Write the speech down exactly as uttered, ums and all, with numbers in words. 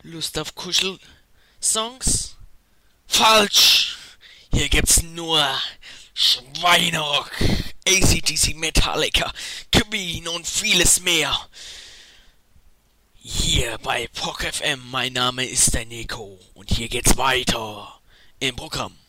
Lust auf Kuschel-Songs? Falsch! Hier gibt's nur Schweinerock, A C D C, Metallica, Queen und vieles mehr. Hier bei P O C F M, mein Name ist der Nico und hier geht's weiter im Programm.